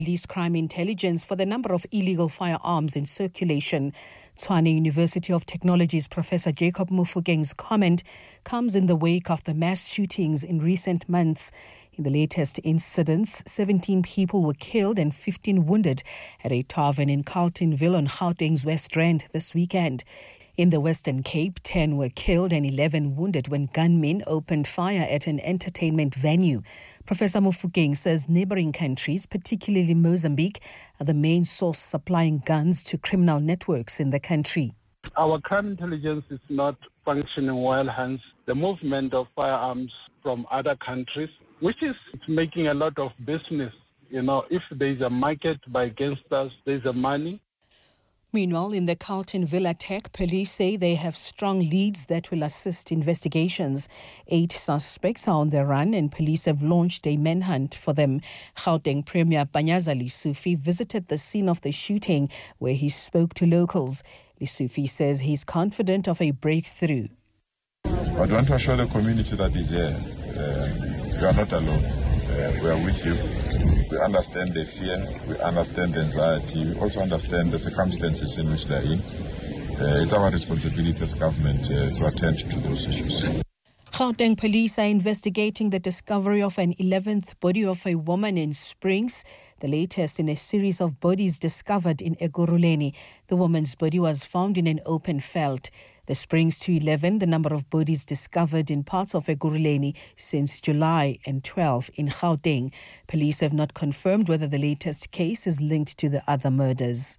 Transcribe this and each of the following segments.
Police crime intelligence for the number of illegal firearms in circulation. Tshwane University of Technology's Professor Jacob Mofokeng's comment comes in the wake of the mass shootings in recent months. In the latest incidents, 17 people were killed and 15 wounded at a tavern in Carltonville on Gauteng's West Rand this weekend. In the Western Cape, 10 were killed and 11 wounded when gunmen opened fire at an entertainment venue. Professor Mofokeng says neighboring countries, particularly Mozambique, are the main source supplying guns to criminal networks in the country. Our crime intelligence is not functioning well, hence the movement of firearms from other countries, which is making a lot of business. If there is a market by gangsters, there is a money. Meanwhile, in the Carltonville attack, police say they have strong leads that will assist investigations. 8 suspects are on the run and police have launched a manhunt for them. Gauteng Premier Panyaza Lesufi visited the scene of the shooting where he spoke to locals. Lesufi says he's confident of a breakthrough. I want to assure the community that is here. You are not alone. We are with you. We understand the fear, we understand the anxiety, we also understand the circumstances in which they are in. It's our responsibility as government to attend to those issues. Gauteng police are investigating the discovery of an 11th body of a woman in Springs, the latest in a series of bodies discovered in Ekurhuleni. The woman's body was found in an open veld. The Springs to 11, the number of bodies discovered in parts of Ekurhuleni since July and 12 in Gauteng. Police have not confirmed whether the latest case is linked to the other murders.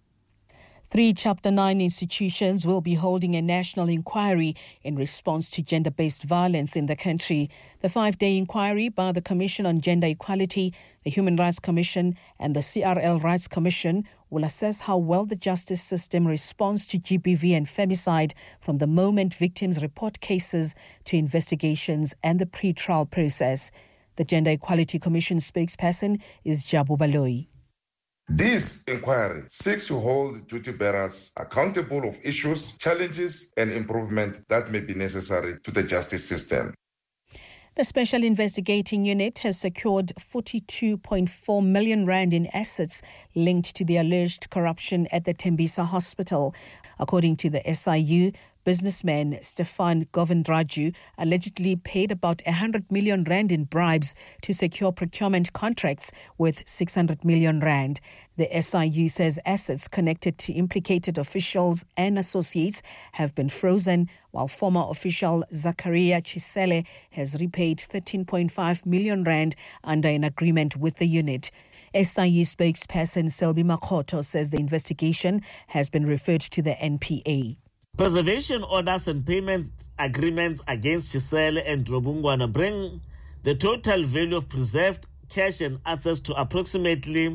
3 Chapter 9 institutions will be holding a national inquiry in response to gender-based violence in the country. The 5-day inquiry by the Commission on Gender Equality, the Human Rights Commission and the CRL Rights Commission will assess how well the justice system responds to GBV and femicide from the moment victims report cases to investigations and the pre-trial process. The Gender Equality Commission spokesperson is Jabu Baloyi. This inquiry seeks to hold duty bearers accountable of issues, challenges, and improvement that may be necessary to the justice system. The Special Investigating Unit has secured 42.4 million rand in assets linked to the alleged corruption at the Tembisa Hospital. According to the SIU, businessman Stefan Govindraju allegedly paid about 100 million rand in bribes to secure procurement contracts worth 600 million rand. The SIU says assets connected to implicated officials and associates have been frozen, while former official Zakaria Chisele has repaid 13.5 million rand under an agreement with the unit. SIU spokesperson Selby Makhoto says the investigation has been referred to the NPA. Preservation orders and payment agreements against Chisele and Robungwana bring the total value of preserved cash and assets to approximately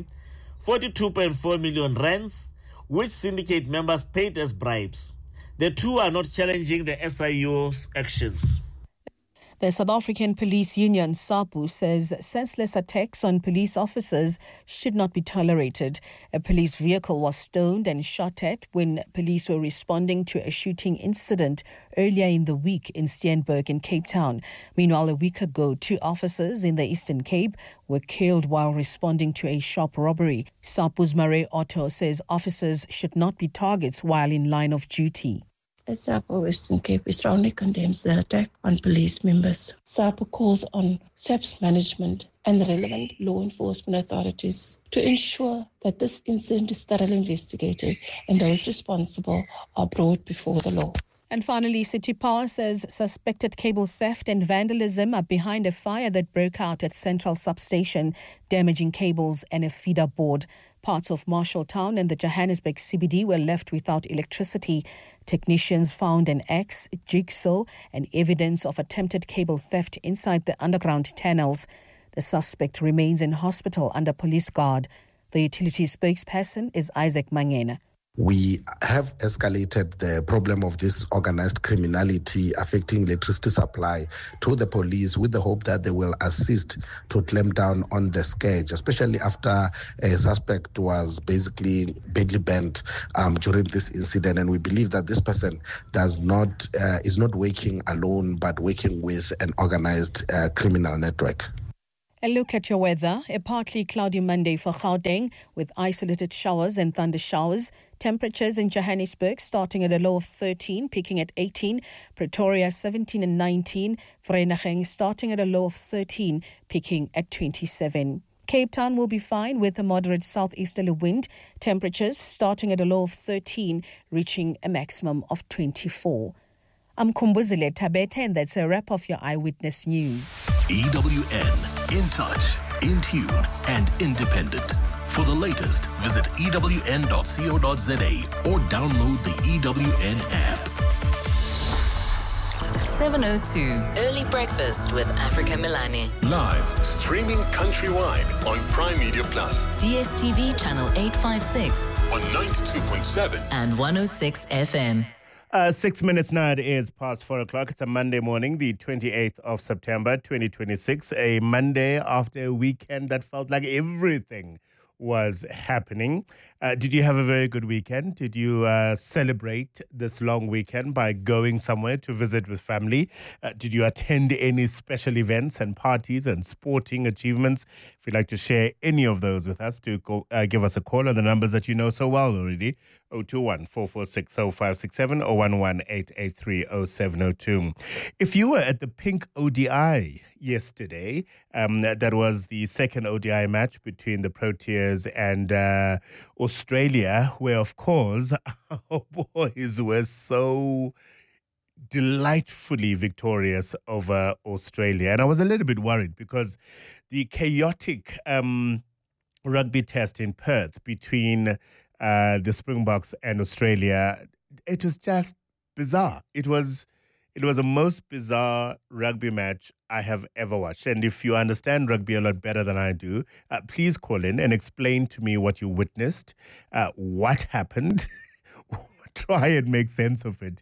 42.4 million rands, which syndicate members paid as bribes. The two are not challenging the SIU's actions. The South African Police Union, SAPU, says senseless attacks on police officers should not be tolerated. A police vehicle was stoned and shot at when police were responding to a shooting incident earlier in the week in Steenberg in Cape Town. Meanwhile, a week ago, 2 officers in the Eastern Cape were killed while responding to a shop robbery. SAPU's Murray Otto says officers should not be targets while in line of duty. SAPU Western Cape strongly condemns the attack on police members. SAPU calls on SAP's management and the relevant law enforcement authorities to ensure that this incident is thoroughly investigated and those responsible are brought before the law. And finally, City Power says suspected cable theft and vandalism are behind a fire that broke out at Central Substation, damaging cables and a feeder board. Parts of Marshalltown and the Johannesburg CBD were left without electricity. Technicians found an axe, jigsaw, and evidence of attempted cable theft inside the underground tunnels. The suspect remains in hospital under police guard. The utility spokesperson is Isaac Mangena. We have escalated the problem of this organized criminality affecting electricity supply to the police with the hope that they will assist to clamp down on the scourge, especially after a suspect was basically badly bent during this incident. And we believe that this person is not working alone, but working with an organized criminal network. A look at your weather. A partly cloudy Monday for Gauteng with isolated showers and thunder showers. Temperatures in Johannesburg starting at a low of 13, peaking at 18. Pretoria 17 and 19. Vereeniging starting at a low of 13, peaking at 27. Cape Town will be fine with a moderate southeasterly wind. Temperatures starting at a low of 13, reaching a maximum of 24. I'm Kumbuzile Tabete, and that's a wrap of your Eyewitness News. EWN, in touch, in tune, and independent. For the latest, visit ewn.co.za or download the EWN app. 702 Early Breakfast with Africa Milani. Live, streaming countrywide on Prime Media Plus. DSTV channel 856 on 92.7 and 106 FM. 6 minutes now, it is past 4 o'clock. It's a Monday morning, the 28th of September, 2026. A Monday after a weekend that felt like everything was happening. Did you have a very good weekend? Did you celebrate this long weekend by going somewhere to visit with family? Did you attend any special events and parties and sporting achievements? If you'd like to share any of those with us, do give us a call on the numbers that you know so well already. 021-446-0567 or 118830702. If you were at the Pink ODI yesterday, that was the second ODI match between the Proteas and Australia, where, of course, our boys were so delightfully victorious over Australia. And I was a little bit worried because the chaotic rugby test in Perth between the Springboks and Australia, it was just bizarre. It was a most bizarre rugby match I have ever watched. And if you understand rugby a lot better than I do, please call in and explain to me what you witnessed, what happened, try and make sense of it.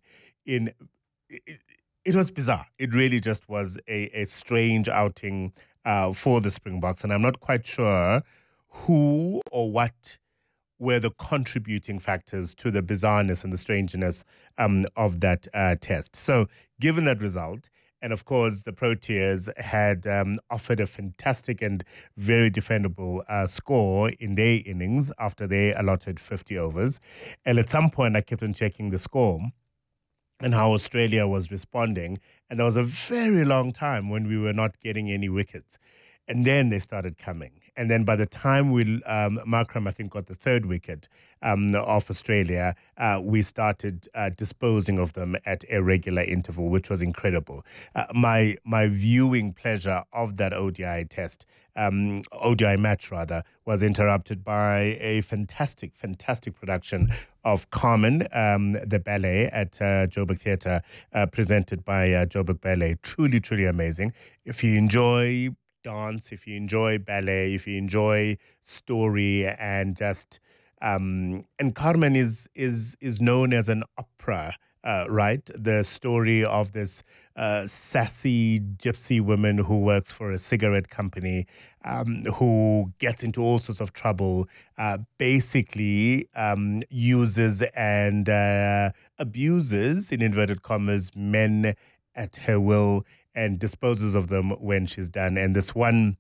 It was bizarre. It really just was a strange outing for the Springboks. And I'm not quite sure who or what were the contributing factors to the bizarreness and the strangeness of that test. So given that result, and of course the Proteas had offered a fantastic and very defendable score in their innings after they allotted 50 overs. And at some point I kept on checking the score and how Australia was responding. And there was a very long time when we were not getting any wickets. And then they started coming. And then by the time Markram, I think, got the third wicket of Australia, we started disposing of them at a regular interval, which was incredible. My viewing pleasure of that ODI match, was interrupted by a fantastic production of Carmen, the ballet at Joburg Theatre, presented by Joburg Ballet. Truly, truly amazing. If you enjoy dance, if you enjoy ballet, if you enjoy story and just and Carmen is known as an opera, right? The story of this sassy gypsy woman who works for a cigarette company, who gets into all sorts of trouble, basically uses and abuses, in inverted commas, men at her will, and disposes of them when she's done. And this one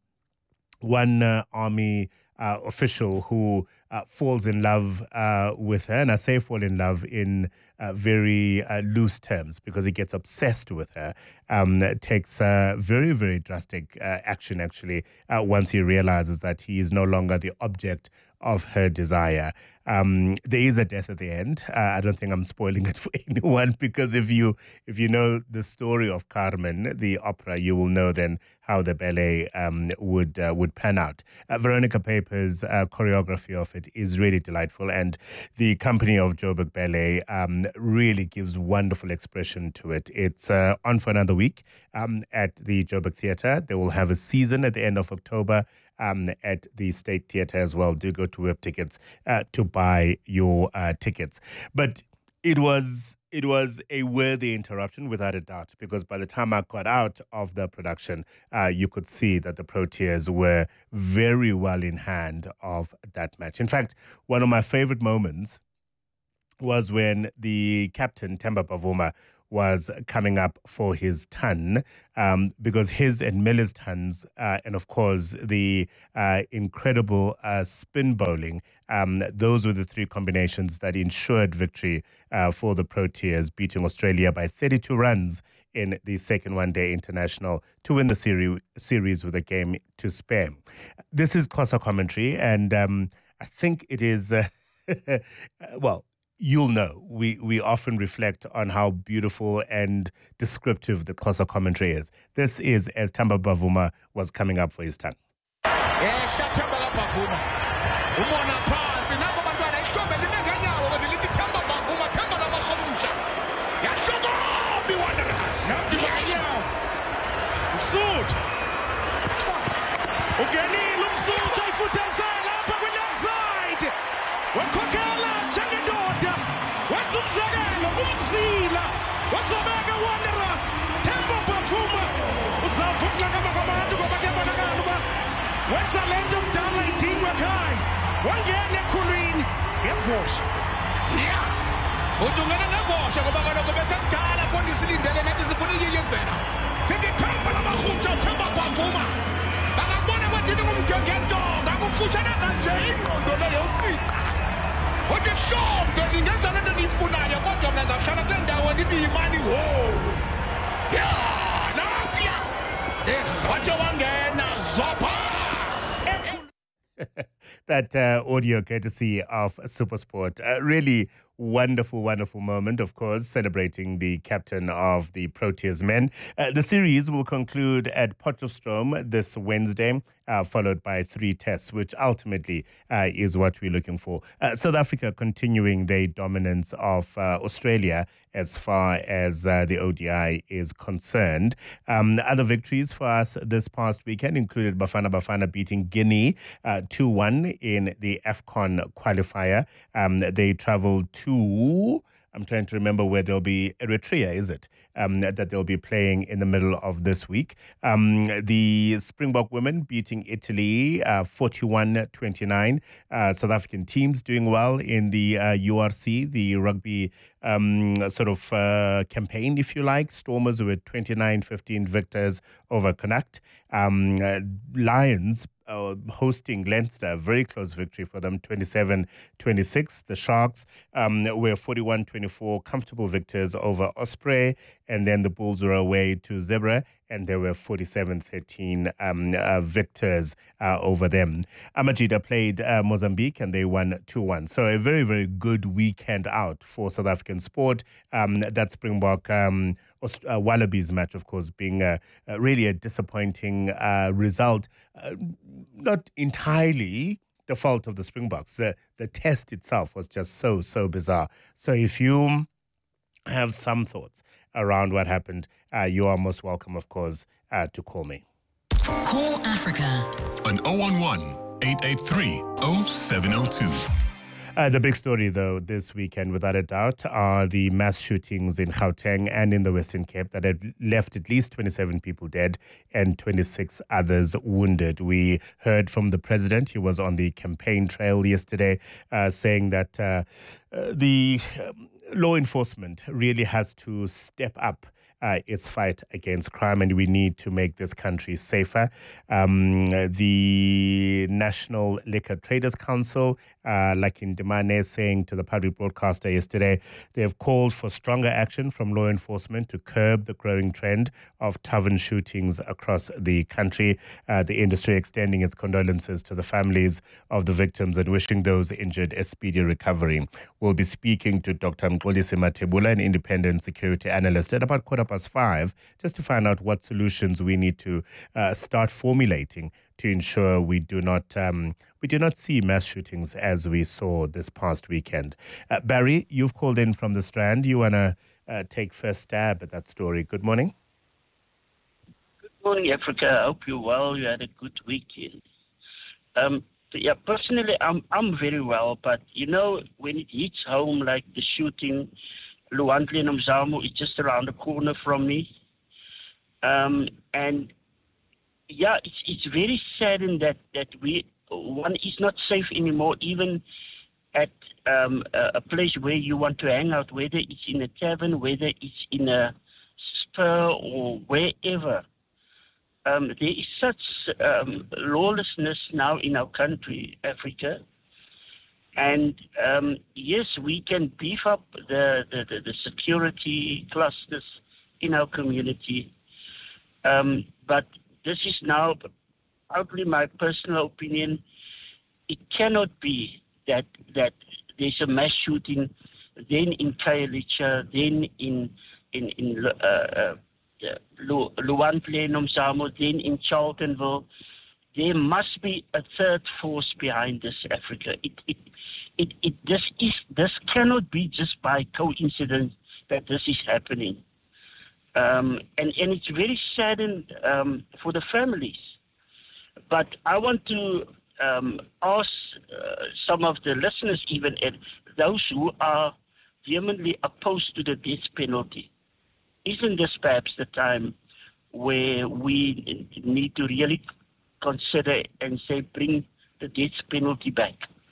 army official who falls in love with her, and I say fall in love in very loose terms because he gets obsessed with her, takes very, very drastic action, actually, once he realizes that he is no longer the object of her desire. There is a death at the end. I don't think I'm spoiling it for anyone, because if you know the story of Carmen, the opera, you will know then how the ballet would pan out. Veronica Paper's choreography of it is really delightful, and the company of Joburg Ballet really gives wonderful expression to it. It's on for another week at the Joburg Theatre. They will have a season at the end of October at the State Theatre as well. Do go to Web Tickets to buy your tickets. But it was a worthy interruption, without a doubt, because by the time I got out of the production, you could see that the Proteas were very well in hand of that match. In fact, one of my favorite moments was when the captain, Themba Bavuma, was coming up for his ton, because his and Miller's tons, and of course the incredible spin bowling, those were the three combinations that ensured victory for the Proteas, beating Australia by 32 runs in the second one-day international to win the series with a game to spare. This is Xhosa commentary, and I think it is, well, you'll know, we often reflect on how beautiful and descriptive the Xhosa commentary is. This is as Themba Bavuma was coming up for his turn. That audio courtesy of SuperSport. Really wonderful, wonderful moment, of course, celebrating the captain of the Proteas men. The series will conclude at Potchefstroom this Wednesday, followed by 3 tests, which ultimately is what we're looking for. South Africa continuing their dominance of Australia as far as the ODI is concerned. Other victories for us this past weekend included Bafana beating Guinea 2-1 in the AFCON qualifier. They traveled to, I'm trying to remember where they'll be, Eritrea, is it? That they'll be playing in the middle of this week. The Springbok women beating Italy 41-29. South African teams doing well in the URC, the rugby campaign, if you like. Stormers with 29-15 victors over Connacht. Lions hosting Leinster, very close victory for them, 27-26. The Sharks were 41-24, comfortable victors over Osprey, and then the Bulls were away to Zebra, and they were 47-13 victors over them. Amajida played Mozambique, and they won 2-1. So a very, very good weekend out for South African sport. That Springbok Wallabies match, of course, being really a disappointing result. Not entirely the fault of the Springboks. The test itself was just so bizarre. So if you have some thoughts around what happened, you are most welcome, of course, to call me. Call Africa on 011-883-0702. The big story, though, this weekend, without a doubt, are the mass shootings in Gauteng and in the Western Cape that had left at least 27 people dead and 26 others wounded. We heard from the president. He was on the campaign trail yesterday saying that the law enforcement really has to step up its fight against crime, and we need to make this country safer. The National Liquor Traders Council, like in Ndimane saying to the public broadcaster yesterday, they have called for stronger action from law enforcement to curb the growing trend of tavern shootings across the country. The industry extending its condolences to the families of the victims and wishing those injured a speedy recovery. We'll be speaking to Dr. Mxolisi Mathebula, an independent security analyst, at about 5:15, just to find out what solutions we need to start formulating to ensure we do not see mass shootings as we saw this past weekend. Barry, you've called in from the Strand. You want to take first stab at that story. Good morning. Good morning, Africa. I hope you're well. You had a good weekend. Personally, I'm very well, but when it hits home like the shooting, Luandle and Mzamo is just around the corner from me. It's very saddened that one is not safe anymore, even at a place where you want to hang out, whether it's in a tavern, whether it's in a spur or wherever. There is such lawlessness now in our country, Africa. And yes, we can beef up the security clusters in our community. But this is now, probably my personal opinion, it cannot be that there's a mass shooting, then in Khayelitsha, then in Luantle, Nomzamo, then in Charltonville. There must be a third force behind this, Africa. This cannot be just by coincidence that this is happening. And it's very saddened for the families. But I want to ask some of the listeners, even those who are vehemently opposed to the death penalty, isn't this perhaps the time where we need to really consider and say, bring the death penalty back?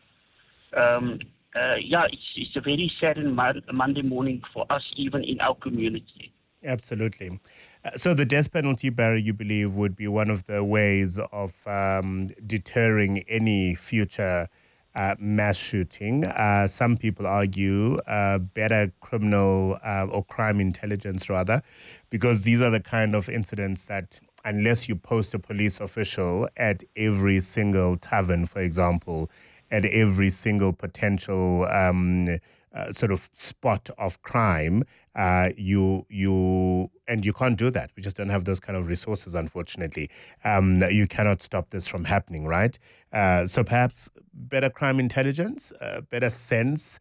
It's a very sad Monday morning for us, even in our community. Absolutely. So the death penalty, Barry, you believe would be one of the ways of deterring any future mass shooting. Some people argue better criminal or crime intelligence, rather, because these are the kind of incidents that, unless you post a police official at every single tavern, for example, at every single potential sort of spot of crime, you can't do that. We just don't have those kind of resources, unfortunately. You cannot stop this from happening, right? So perhaps better crime intelligence, better sense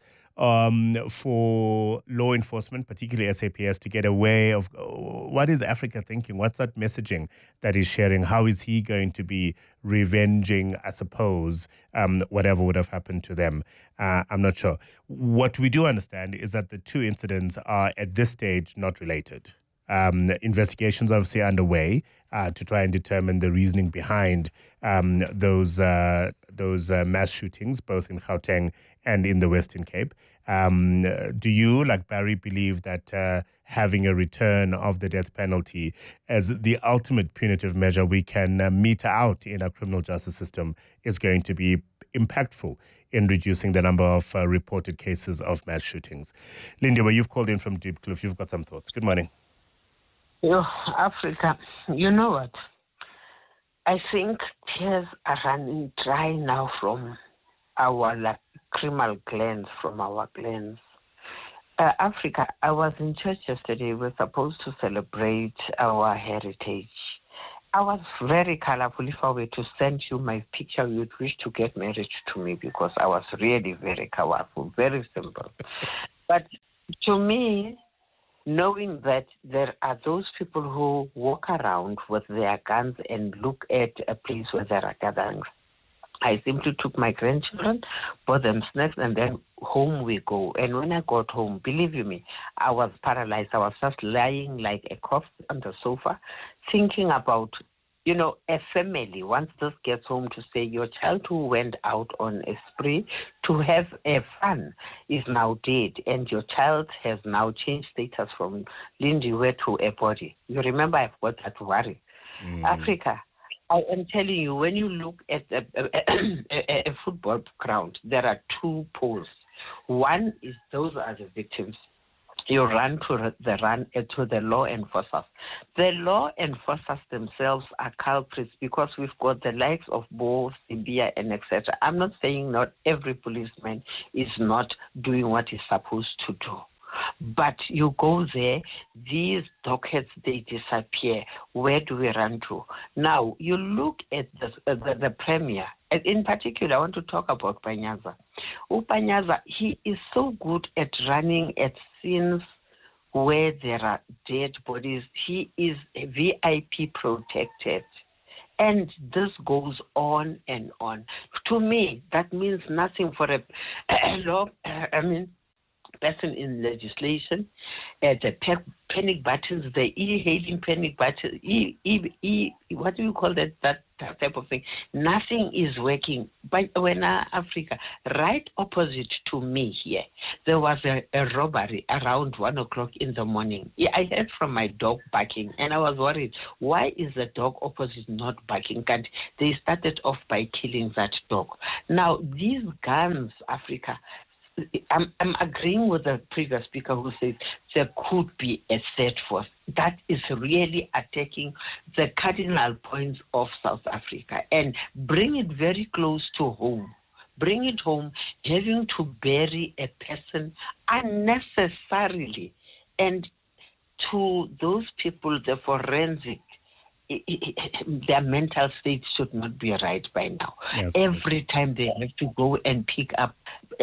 for law enforcement, particularly SAPS, to get away of what is Africa thinking? What's that messaging that he's sharing? How is he going to be revenging, I suppose, whatever would have happened to them? I'm not sure. What we do understand is that the two incidents are at this stage not related. Investigations are obviously underway to try and determine the reasoning behind those mass shootings, both in Gauteng and in the Western Cape. Do you, like Barry, believe that having a return of the death penalty as the ultimate punitive measure we can mete out in our criminal justice system is going to be impactful in reducing the number of reported cases of mass shootings? Lindy, well, you've called in from Diepkloof. You've got some thoughts. Good morning. Africa, you know what? I think tears are running dry now from our criminal glands, from our glands. Africa, I was in church yesterday. We're supposed to celebrate our heritage. I was very colorful. If I were to send you my picture, you'd wish to get married to me because I was really very colorful, very simple. But to me, knowing that there are those people who walk around with their guns and look at a place where there are gatherings, I simply took my grandchildren, bought them snacks, and then home we go. And when I got home, believe you me, I was paralyzed. I was just lying like a corpse on the sofa, thinking about, a family, once this gets home, to say your child who went out on a spree to have a fun is now dead, and your child has now changed status from Lindiwe to a body. You remember, I've got that worry. Africa, I am telling you, when you look at a football ground, there are two poles. One is those are the victims. You run to the law enforcers. The law enforcers themselves are culprits because we've got the likes of Bo, Sibia, and etc. I'm not saying not every policeman is not doing what he's supposed to do. But you go there, these dockheads, they disappear. Where do we run to? Now, you look at the premier. In particular, I want to talk about Panyaza. Panyaza, he is so good at running at scenes where there are dead bodies. He is VIP protected. And this goes on and on. To me, that means nothing for person in legislation, the panic buttons, the e-hailing panic buttons, what do you call that type of thing? Nothing is working. But when Africa, right opposite to me here, there was a robbery around 1 o'clock in the morning. Yeah, I heard from my dog barking, and I was worried. Why is the dog opposite not barking? And they started off by killing that dog. Now, these guns, Africa, I'm agreeing with the previous speaker who said there could be a third force that is really attacking the cardinal points of South Africa and bring it very close to home. Bring it home, having to bury a person unnecessarily. And to those people, the forensic, their mental state should not be right by now. Every time they have to go and pick up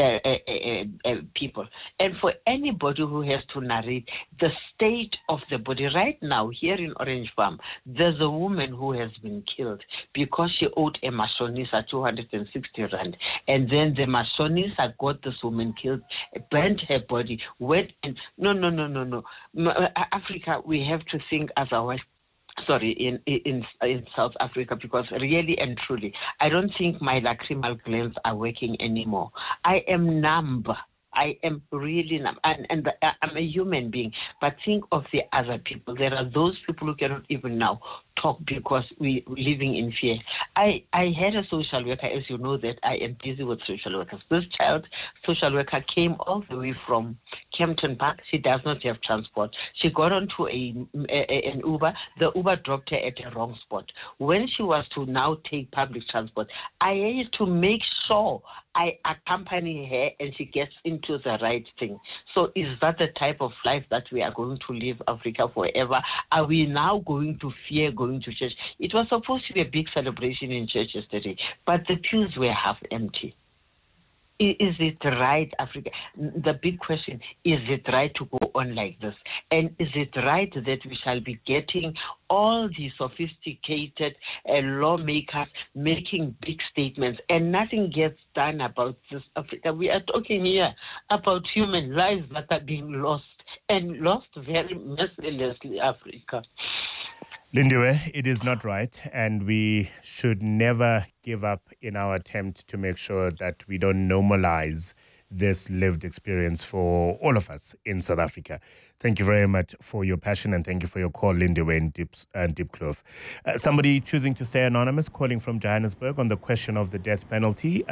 people. And for anybody who has to narrate the state of the body, right now here in Orange Farm, there's a woman who has been killed because she owed a Mashonisa 260 rand. And then the Mashonisa got this woman killed, burnt her body, went and no. Africa, we have to think otherwise. Sorry, in South Africa, because really and truly, I don't think my lacrimal glands are working anymore. I am numb. I am really numb. And I'm a human being. But think of the other people. There are those people who cannot even now talk because we're living in fear. I had a social worker, as you know, that I am busy with social workers. This child social worker came all the way from Kempton Park. She does not have transport. She got onto an Uber. The Uber dropped her at the wrong spot. When she was to now take public transport, I had to make sure I accompany her and she gets into the right thing. So is that the type of life that we are going to live Africa forever? Are we now going to fear going to church? It was supposed to be a big celebration in church yesterday, but the pews were half empty. Is it right, Africa? The big question, is it right to go on like this? And is it right that we shall be getting all these sophisticated lawmakers making big statements and nothing gets done about this, Africa? We are talking here about human lives that are being lost and lost very mercilessly, Africa. Lindiwe, it is not right, and we should never give up in our attempt to make sure that we don't normalize this lived experience for all of us in South Africa. Thank you very much for your passion, and thank you for your call, Lindiwe in Diepkloof. Somebody choosing to stay anonymous, calling from Johannesburg on the question of the death penalty.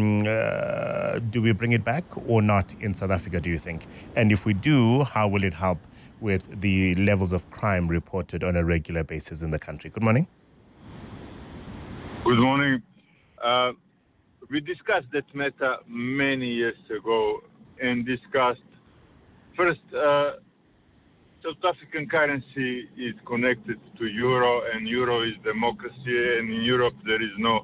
Do we bring it back or not in South Africa, do you think? And if we do, how will it help with the levels of crime reported on a regular basis in the country? Good morning. Good morning. We discussed that matter many years ago and discussed, first, South African currency is connected to euro, and euro is democracy, and in Europe there is no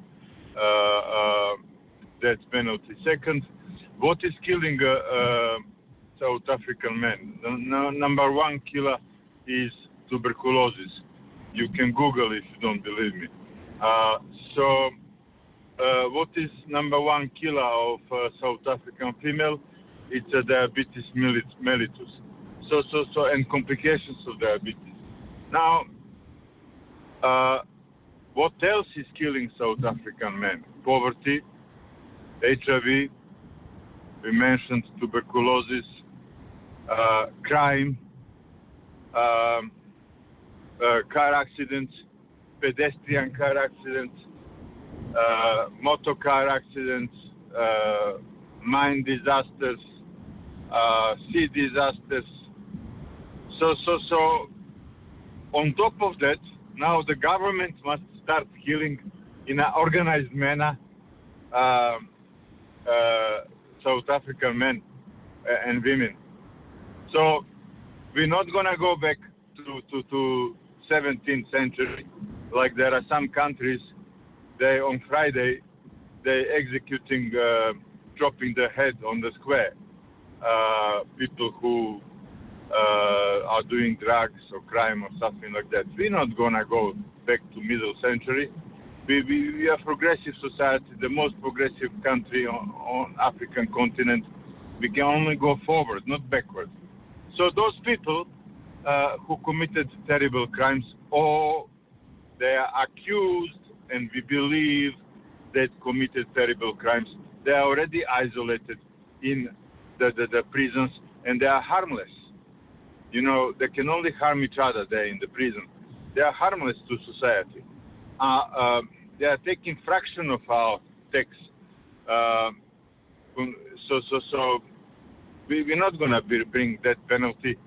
death penalty. Second, what is killing South African men? The number one killer is tuberculosis. You can Google if you don't believe me. What is number one killer of South African female? It's a diabetes mellitus. And complications of diabetes. Now, what else is killing South African men? Poverty, HIV, we mentioned tuberculosis, crime, car accidents, pedestrian car accidents, motor car accidents, mine disasters, sea disasters. So on top of that, now the government must start killing in an organized manner South African men and women. So we're not going to go back to 17th century like there are some countries. They on Friday they executing chopping the head on the square people who are doing drugs or crime or something like that. We're not going to go back to middle century. We are progressive society, the most progressive country on African continent. We can only go forward, not backward. So those people who committed terrible crimes, or they are accused and we believe that committed terrible crimes, they are already isolated in the prisons and they are harmless. You know, they can only harm each other there in the prison. They are harmless to society. They are taking fraction of our tax. So we're not going to bring that penalty.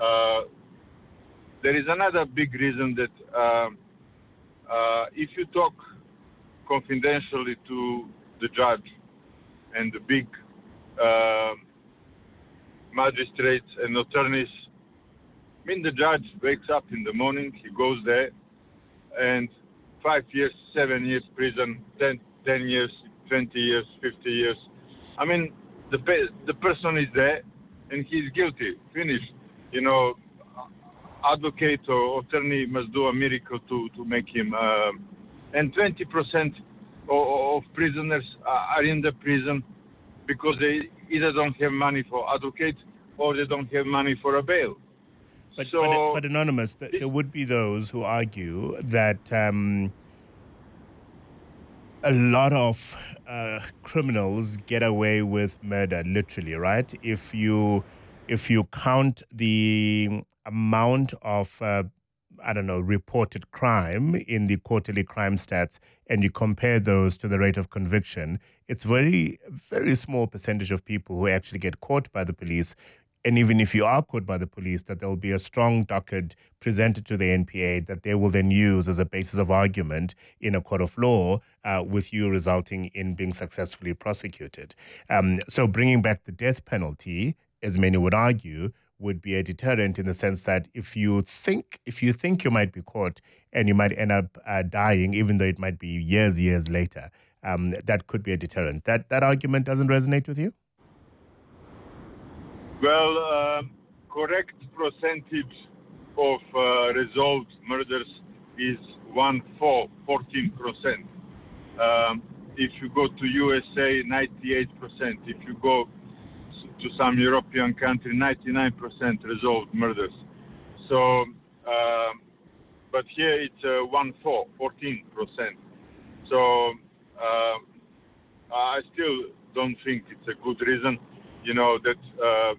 There is another big reason that if you talk confidentially to the judge and the big magistrates and attorneys, I mean, the judge wakes up in the morning, he goes there, and 5 years, 7 years prison, 10 years, 20 years, 50 years. I mean, the person is there and he's guilty, finished. You know, advocate or attorney must do a miracle to make him. And 20% of prisoners are in the prison because they either don't have money for advocate or they don't have money for a bail. But Anonymous, there would be those who argue that a lot of criminals get away with murder, literally, right? If you count the amount of reported crime in the quarterly crime stats, and you compare those to the rate of conviction, it's very, very small percentage of people who actually get caught by the police. And even if you are caught by the police, that there will be a strong docket presented to the NPA that they will then use as a basis of argument in a court of law, with you resulting in being successfully prosecuted. So bringing back the death penalty, as many would argue, would be a deterrent in the sense that if you think you might be caught and you might end up dying, even though it might be years later, that could be a deterrent. That argument doesn't resonate with you? Well, correct percentage of resolved murders is 14%. If you go to USA, 98%. If you go to some European country, 99% resolved murders. So, but here it's 14%. So, I still don't think it's a good reason. You know, that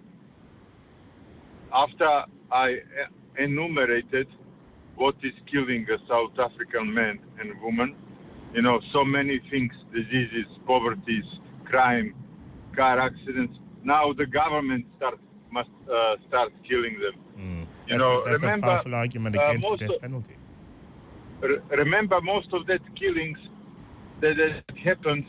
after I enumerated what is killing a South African man and woman, you know, so many things, diseases, poverty, crime, car accidents. Now the government must start killing them. That's a powerful argument against the death penalty. Remember, most of that killings that happened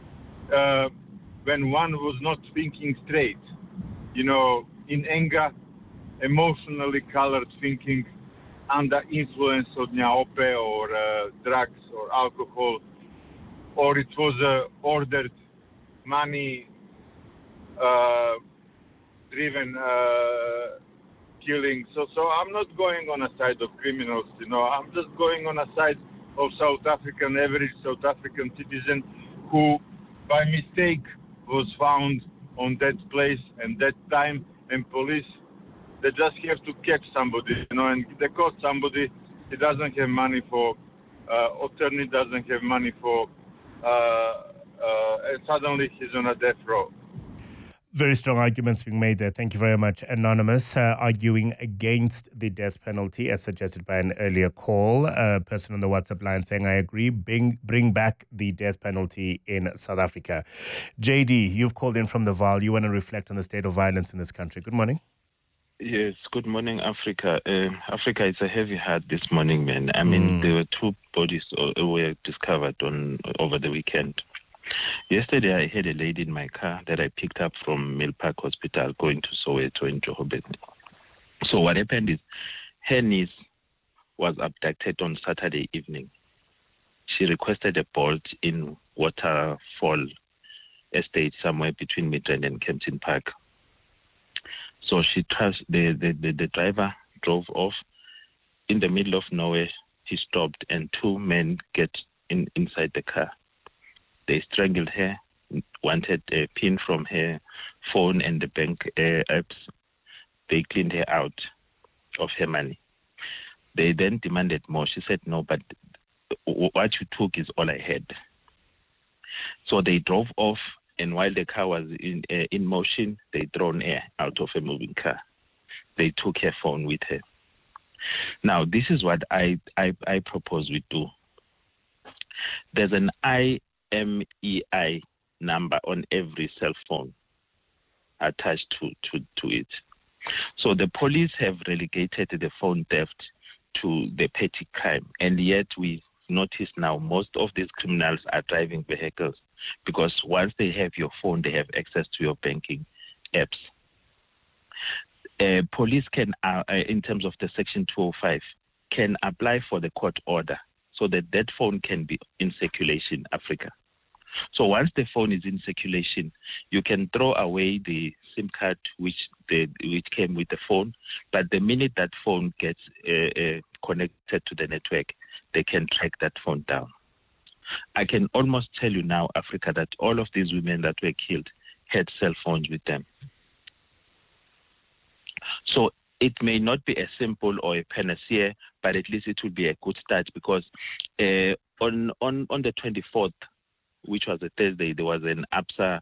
when one was not thinking straight, you know, in anger, emotionally colored thinking, under influence of nyaope or drugs or alcohol, or it was ordered money driven killing. So I'm not going on a side of criminals, you know, I'm just going on a side of average South African citizen who by mistake was found on that place and that time, and police, they just have to catch somebody, you know, and they caught somebody. He doesn't have money for attorney, doesn't have money for, and suddenly he's on a death row. Very strong arguments being made there. Thank you very much. Anonymous, arguing against the death penalty as suggested by an earlier call. A person on the WhatsApp line saying, I agree, bring back the death penalty in South Africa. JD, you've called in from the Vaal. You want to reflect on the state of violence in this country. Good morning. Yes, good morning, Africa. Africa is a heavy heart this morning, man. I mean, there were 2 bodies were discovered over the weekend. Yesterday, I had a lady in my car that I picked up from Mill Park Hospital going to Soweto in Joburg. So what happened is her niece was abducted on Saturday evening. She requested a bolt in Waterfall Estate somewhere between Midrand and Kempton Park. So the driver drove off. In the middle of nowhere, he stopped and 2 men get inside the car. They strangled her, wanted a pin from her phone and the bank apps. They cleaned her out of her money. They then demanded more. She said, no, but what you took is all I had. So they drove off, and while the car was in motion, they thrown her out of a moving car. They took her phone with her. Now, this is what I propose we do. There's an IMEI number on every cell phone attached to it. So the police have relegated the phone theft to the petty crime, and yet we notice now most of these criminals are driving vehicles because once they have your phone, they have access to your banking apps. Police can, in terms of the Section 205, can apply for the court order so that that phone can be in circulation, Africa. So once the phone is in circulation, you can throw away the SIM card which came with the phone, but the minute that phone gets connected to the network, they can track that phone down. I can almost tell you now, Africa, that all of these women that were killed had cell phones with them. So it may not be a simple or a panacea, but at least it will be a good start because on the 24th, which was a Thursday, there was an ABSA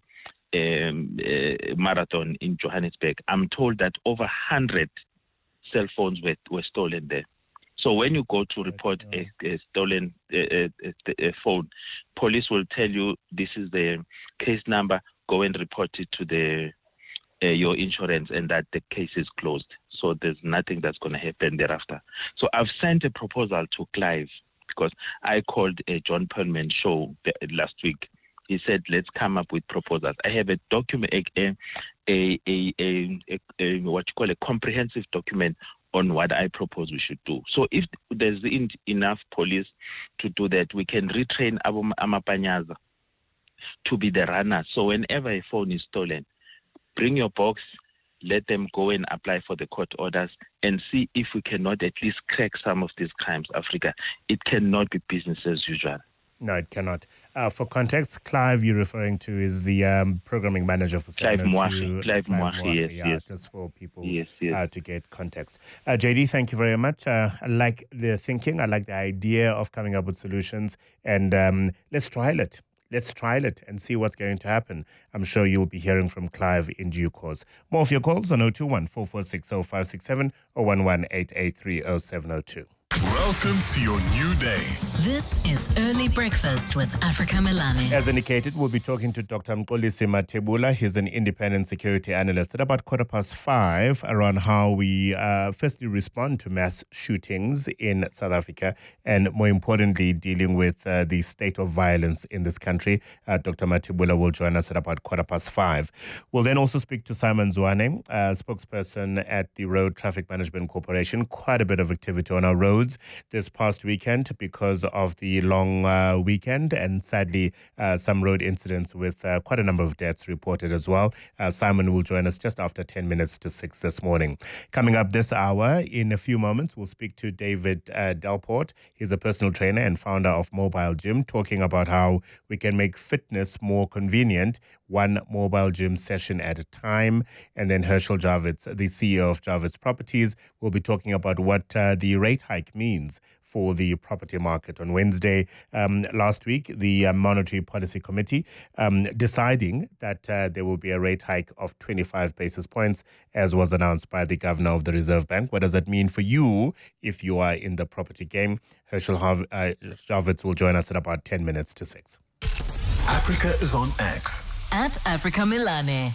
marathon in Johannesburg. I'm told that over 100 cell phones were stolen there. So when you go to report a stolen phone, police will tell you this is the case number, go and report it to your insurance and that the case is closed. So there's nothing that's going to happen thereafter. So I've sent a proposal to Clive because I called a John Perlman show last week. He said, let's come up with proposals. I have a document, what you call a comprehensive document on what I propose we should do. So if there's enough police to do that, we can retrain Amapanyaza to be the runner. So whenever a phone is stolen, bring your box, let them go and apply for the court orders and see if we cannot at least crack some of these crimes, Africa. It cannot be business as usual. No, it cannot. For context, Clive you're referring to is the programming manager for Clive Moahi. Clive Moahi, yes. Just for people to get context. JD, thank you very much. I like the thinking. I like the idea of coming up with solutions. And let's trial it. Let's trial it and see what's going to happen. I'm sure you'll be hearing from Clive in due course. More of your calls on 021-446-0567 or 11-883-0702. Welcome to your new day. This is Early Breakfast with Africa Milani. As indicated, we'll be talking to Dr. Mxolisi Mathebula. He's an independent security analyst at about 5:15 around how we firstly respond to mass shootings in South Africa and more importantly, dealing with the state of violence in this country. Dr. Mathebula will join us at about 5:15. We'll then also speak to Simon Zwane, spokesperson at the Road Traffic Management Corporation. Quite a bit of activity on our roads this past weekend because of the long weekend and sadly some road incidents with quite a number of deaths reported as well. Simon will join us just after 10 minutes to 6 this morning. Coming up this hour, in a few moments, we'll speak to David Delport. He's a personal trainer and founder of Mobile Gym, talking about how we can make fitness more convenient, one mobile gym session at a time. And then Herschel Javits, the CEO of Javits Properties, will be talking about what the rate hike means for the property market. On Wednesday last week, the Monetary Policy Committee deciding that there will be a rate hike of 25 basis points, as was announced by the Governor of the Reserve Bank. What does that mean for you if you are in the property game? Herschel Javits will join us at about 10 minutes to 6. Africa is on X. At Africa Milani.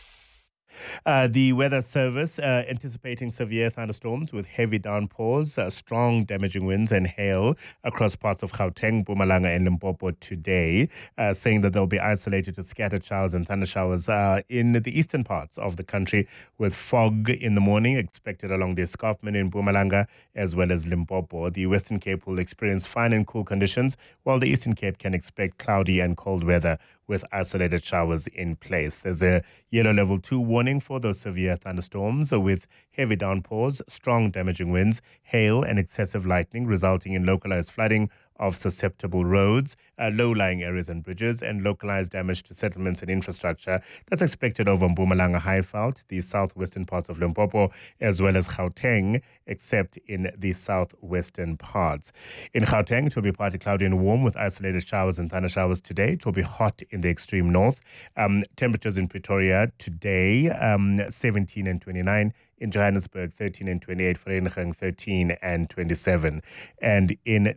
The Weather Service anticipating severe thunderstorms with heavy downpours, strong damaging winds and hail across parts of Gauteng, Mpumalanga and Limpopo today, saying that there'll be isolated to scattered showers and thunder showers in the eastern parts of the country, with fog in the morning expected along the escarpment in Mpumalanga as well as Limpopo. The Western Cape will experience fine and cool conditions, while the Eastern Cape can expect cloudy and cold weather with isolated showers in place. There's a yellow level 2 warning for those severe thunderstorms with heavy downpours, strong damaging winds, hail and excessive lightning resulting in localized flooding of susceptible roads, low-lying areas and bridges, and localized damage to settlements and infrastructure. That's expected over Mpumalanga, Highveld, the southwestern parts of Limpopo, as well as Gauteng, except in the southwestern parts. In Gauteng, it will be partly cloudy and warm with isolated showers and thunder showers today. It will be hot in the extreme north. Temperatures in Pretoria today, 17 and 29. In Johannesburg, 13 and 28. Vereeniging, 13 and 27. And in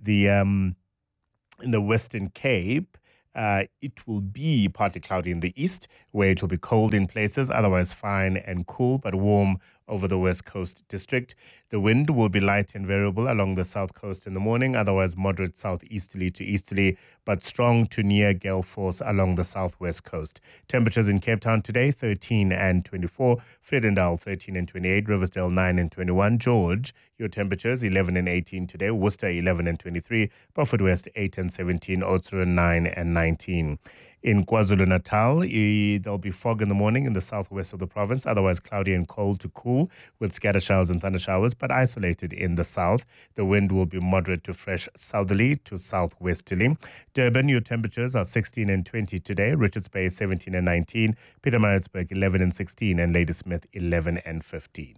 the Western Cape, it will be partly cloudy in the east, where it will be cold in places, otherwise fine and cool, but warm over the West Coast district. The wind will be light and variable along the south coast in the morning, otherwise moderate southeasterly to easterly, but strong to near gale force along the southwest coast. Temperatures in Cape Town today, 13 and 24. Vredendal, 13 and 28. Riversdale, 9 and 21. George, your temperatures, 11 and 18 today. Worcester, 11 and 23. Beaufort West, 8 and 17. Oudtshoorn, 9 and 19. In KwaZulu-Natal, there'll be fog in the morning in the southwest of the province, otherwise cloudy and cold to cool with scattered showers and thunder showers, but isolated in the south. The wind will be moderate to fresh southerly to southwesterly. Durban, your temperatures are 16 and 20 today. Richards Bay, 17 and 19. Pietermaritzburg, 11 and 16. And Ladysmith, 11 and 15.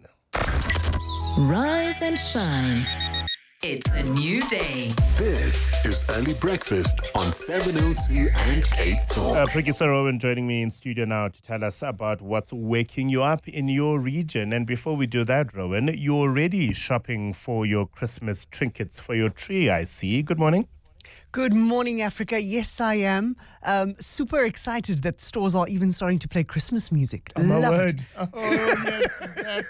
Rise and shine. It's a new day. This is Early Breakfast on 702 and Cape Talk. Prikisa Rowan joining me in studio now to tell us about what's waking you up in your region. And before we do that, Rowan, you're already shopping for your Christmas trinkets for your tree, I see. Good morning. Good morning, Africa. Yes, I am. Super excited that stores are even starting to play Christmas music. Oh, my Love word. it. Oh, yes. Is that...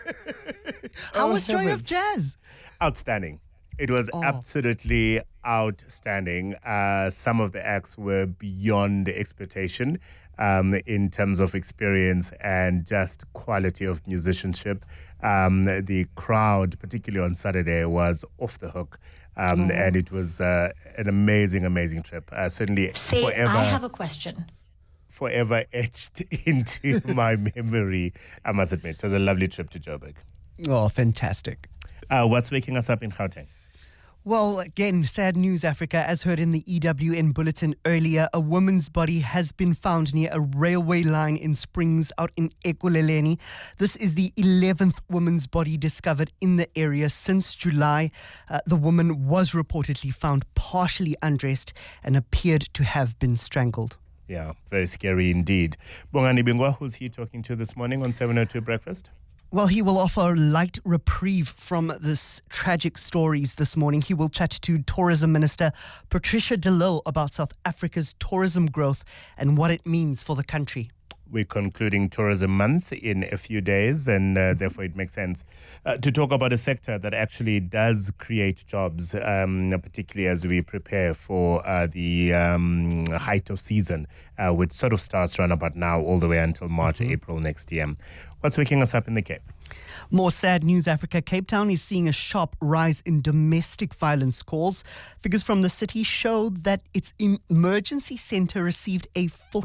How was Joy of heavens. Jazz? Outstanding. It was absolutely outstanding. Some of the acts were beyond expectation in terms of experience and just quality of musicianship. The crowd, particularly on Saturday, was off the hook. And it was an amazing, amazing trip. Certainly forever. I have a question. Forever etched into my memory, I must admit. It was a lovely trip to Joburg. Oh, fantastic. What's waking us up in Gauteng? Well, again, sad news, Africa. As heard in the EWN bulletin earlier, a woman's body has been found near a railway line in Springs out in Ekurhuleni. This is the 11th woman's body discovered in the area since July. The woman was reportedly found partially undressed and appeared to have been strangled. Yeah, very scary indeed. Bongani Bingwa, who's he talking to this morning on 702 Breakfast? Well, he will offer a light reprieve from this tragic stories this morning. He will chat to Tourism Minister Patricia de Lille about South Africa's tourism growth and what it means for the country. We're concluding Tourism Month in a few days, and therefore it makes sense to talk about a sector that actually does create jobs, particularly as we prepare for the height of season, which sort of starts around about now all the way until March, April next year. What's waking us up in the Cape? More sad news, Africa. Cape Town is seeing a sharp rise in domestic violence calls. Figures from the city show that its emergency centre received a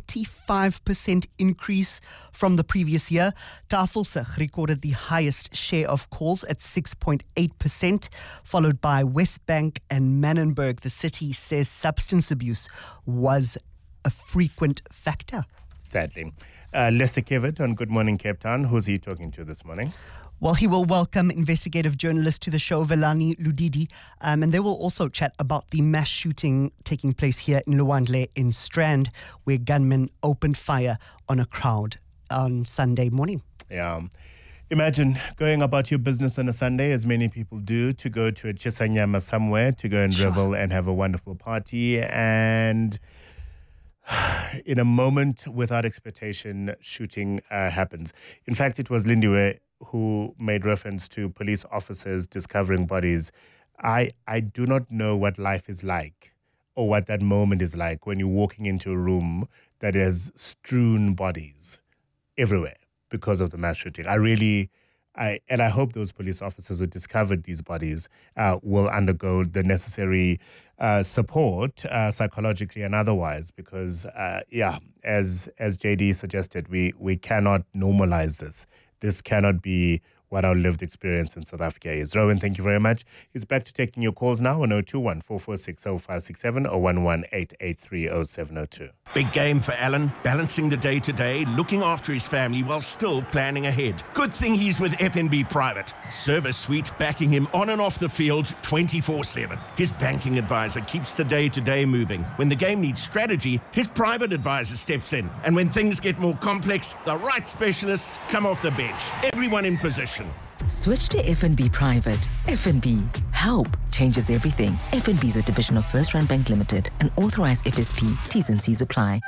45% increase from the previous year. Tafelsig recorded the highest share of calls at 6.8%, followed by Westbank and Manenberg. The city says substance abuse was a frequent factor. Sadly. Lester Kivet on Good Morning Cape Town. Who's he talking to this morning? Well, he will welcome investigative journalist to the show, Velani Ludidi, and they will also chat about the mass shooting taking place here in Luandle in Strand, where gunmen opened fire on a crowd on Sunday morning. Yeah. Imagine going about your business on a Sunday, as many people do, to go to a Chisanyama somewhere, to go and revel and have a wonderful party, and in a moment without expectation, shooting happens. In fact, it was Lindiwe who made reference to police officers discovering bodies. I do not know what life is like or what that moment is like when you're walking into a room that has strewn bodies everywhere because of the mass shooting. I hope those police officers who discovered these bodies will undergo the necessary support psychologically and otherwise, because as JD suggested, we cannot normalize this. This cannot be what our lived experience in South Africa is. Rowan, thank you very much. He's back to taking your calls now on 021 446 0567 or 11883 0702. Big game for Alan, balancing the day-to-day, looking after his family while still planning ahead. Good thing he's with FNB Private. Service suite backing him on and off the field 24/7. His banking advisor keeps the day-to-day moving. When the game needs strategy, his private advisor steps in. And when things get more complex, the right specialists come off the bench. Everyone in position. Switch to FNB Private. FNB. Help changes everything. FNB is a division of First Rand Bank Limited, an authorized FSP. T's and C's apply.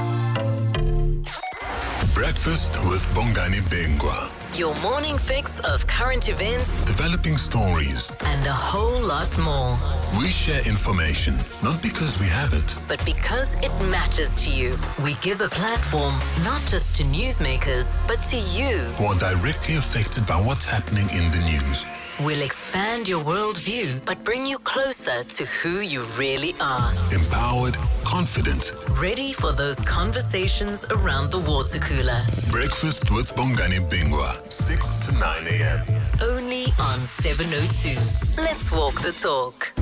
Breakfast with Bongani Bengwa. Your morning fix of current events, Developing stories, and a whole lot more. We share information, not because we have it, but because it matters to you. We give a platform not just to newsmakers, but to you, who are directly affected by what's happening in the news. We'll expand your worldview, but bring you closer to who you really are. Empowered, confident, ready for those conversations around the water cooler. Breakfast with Bongani Bengwa, 6 to 9 a.m. Only on 702. Let's walk the talk.